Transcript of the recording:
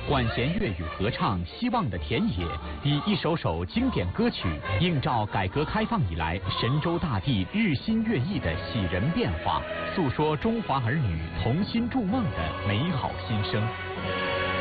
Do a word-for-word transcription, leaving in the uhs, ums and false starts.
管弦乐语合唱《希望的田野》，以一首首经典歌曲映照改革开放以来神州大地日新月异的喜人变化，诉说中华儿女同心筑梦的美好心声。